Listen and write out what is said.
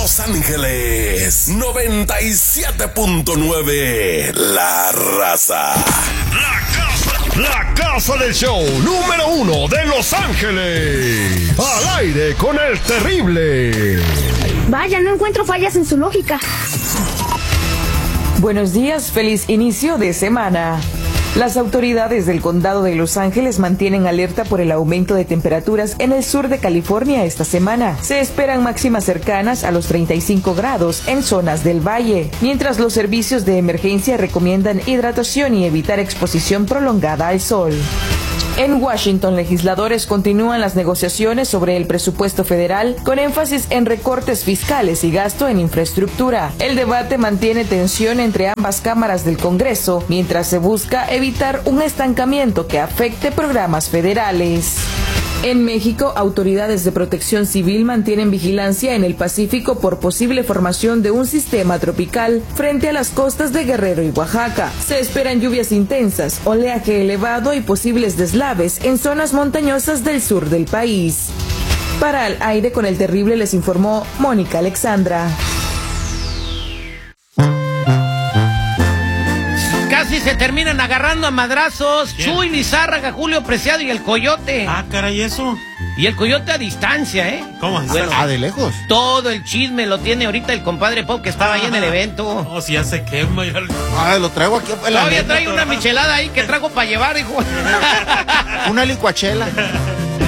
Los Ángeles 97.9. La Raza. La casa del show número 1 de Los Ángeles. Al aire con el terrible. Vaya, no encuentro fallas en su lógica. Buenos días, feliz inicio de semana. Las autoridades del condado de Los Ángeles mantienen alerta por el aumento de temperaturas en el sur de California esta semana. Se esperan máximas cercanas a los 35 grados en zonas del valle, mientras los servicios de emergencia recomiendan hidratación y evitar exposición prolongada al sol. En Washington, legisladores continúan las negociaciones sobre el presupuesto federal con énfasis en recortes fiscales y gasto en infraestructura. El debate mantiene tensión entre ambas cámaras del Congreso, mientras se busca evitar un estancamiento que afecte programas federales. En México, autoridades de protección civil mantienen vigilancia en el Pacífico por posible formación de un sistema tropical frente a las costas de Guerrero y Oaxaca. Se esperan lluvias intensas, oleaje elevado y posibles deslaves en zonas montañosas del sur del país. Para Al Aire con el Terrible les informó Mónica Alexandra. Casi se terminan agarrando a madrazos. ¿Quién? Chuy Lizárraga, Julio Preciado y el Coyote. Ah, caray, ¿eso? Y el Coyote a distancia, ¿eh? ¿Cómo? Bueno, ¿de lejos? Todo el chisme lo tiene ahorita el compadre Pop, que estaba ahí en el evento. Oh, si ya se quema. Lo traigo aquí. Todavía traigo una michelada ahí que traigo para llevar, hijo. Una licuachela.